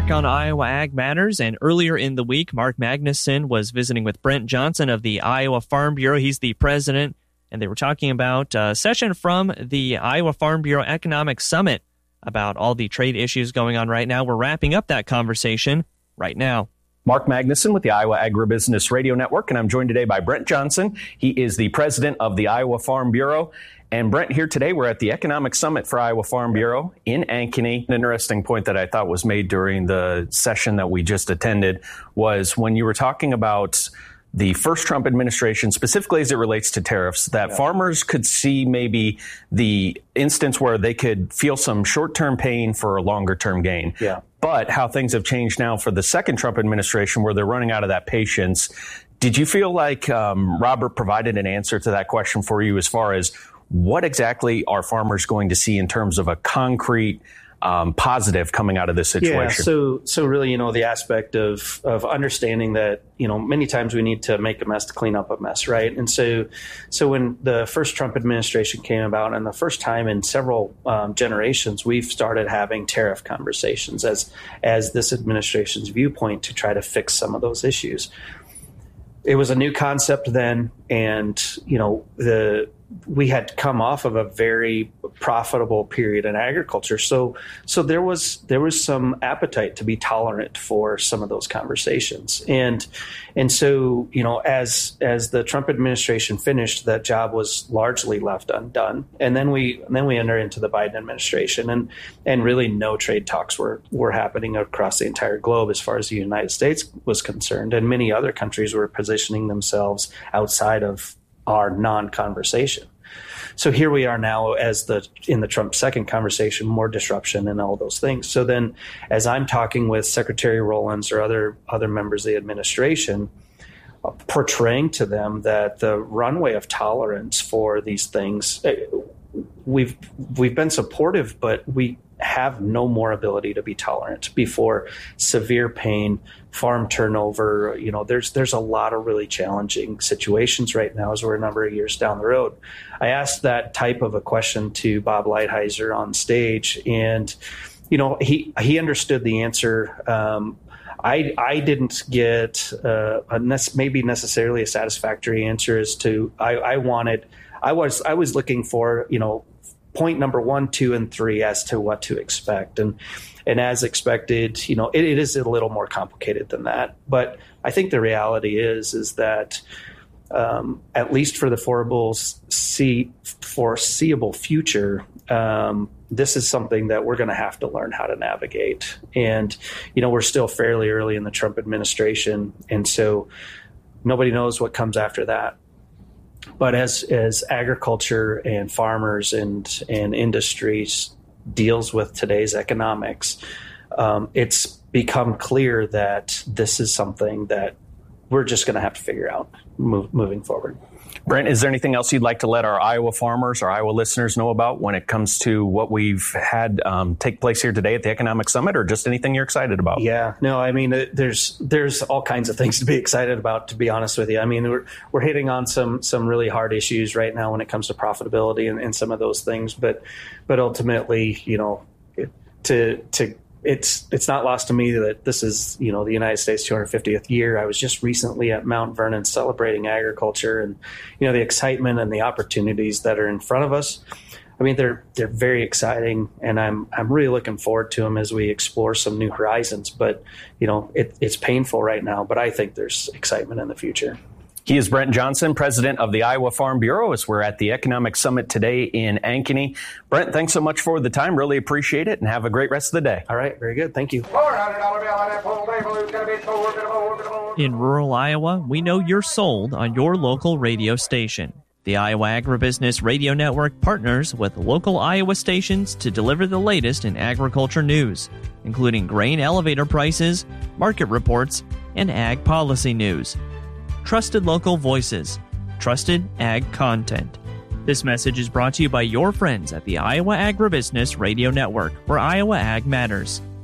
Back on Iowa Ag Matters, and earlier in the week, Mark Magnuson was visiting with Brent Johnson of the Iowa Farm Bureau. He's the president, and they were talking about a session from the Iowa Farm Bureau Economic Summit about all the trade issues going on right now. We're wrapping up that conversation right now. Mark Magnuson with the Iowa Agribusiness Radio Network, and I'm joined today by Brent Johnson. He is the president of the Iowa Farm Bureau. And Brent, here today, we're at the Economic Summit for Iowa Farm Bureau in Ankeny. An interesting point that I thought was made during the session that we just attended was when you were talking about the first Trump administration, specifically as it relates to tariffs, that farmers could see maybe the instance where they could feel some short-term pain for a longer-term gain. Yeah. But how things have changed now for the second Trump administration where they're running out of that patience. Did you feel like Robert provided an answer to that question for you as far as what exactly are farmers going to see in terms of a concrete positive coming out of this situation? Yeah, so really, the aspect of understanding that, many times we need to make a mess to clean up a mess, right? And so when the first Trump administration came about, and the first time in several generations, we've started having tariff conversations as this administration's viewpoint to try to fix some of those issues. It was a new concept then, and, we had come off of a very profitable period in agriculture. So there was some appetite to be tolerant for some of those conversations. And so, as the Trump administration finished, that job was largely left undone. And then we enter into the Biden administration, and really no trade talks were happening across the entire globe as far as the United States was concerned. And many other countries were positioning themselves outside of our non-conversation. So here we are now in the Trump second conversation, more disruption and all those things. So then as I'm talking with Secretary Rowlands or other members of the administration, portraying to them that the runway of tolerance for these things, we've been supportive, but we have no more ability to be tolerant before severe pain, farm turnover. There's a lot of really challenging situations right now as we're a number of years down the road. I asked that type of a question to Bob Lighthizer on stage, and he understood the answer. I didn't get maybe necessarily a satisfactory answer as to I was looking for point number 1, 2, and 3 as to what to expect. And as expected, it is a little more complicated than that. But I think the reality is that at least for the foreseeable future, this is something that we're going to have to learn how to navigate. And, we're still fairly early in the Trump administration. And so nobody knows what comes after that. But as agriculture and farmers and industries deals with today's economics, it's become clear that this is something that we're just going to have to figure out moving forward. Brent, is there anything else you'd like to let our Iowa farmers or Iowa listeners know about when it comes to what we've had take place here today at the Economic Summit, or just anything you're excited about? Yeah, no, I mean, there's all kinds of things to be excited about, to be honest with you. I mean, we're hitting on some really hard issues right now when it comes to profitability and some of those things. But ultimately, it's not lost to me that this is, the United States 250th year. I was just recently at Mount Vernon celebrating agriculture and, the excitement and the opportunities that are in front of us. I mean, they're very exciting, and I'm really looking forward to them as we explore some new horizons. But, it's painful right now, but I think there's excitement in the future. He is Brent Johnson, president of the Iowa Farm Bureau, as we're at the Economic Summit today in Ankeny. Brent, thanks so much for the time. Really appreciate it, and have a great rest of the day. All right. Very good. Thank you. In rural Iowa, we know you're sold on your local radio station. The Iowa Agribusiness Radio Network partners with local Iowa stations to deliver the latest in agriculture news, including grain elevator prices, market reports, and ag policy news. Trusted local voices, trusted ag content. This message is brought to you by your friends at the Iowa Agribusiness Radio Network, where Iowa Ag matters.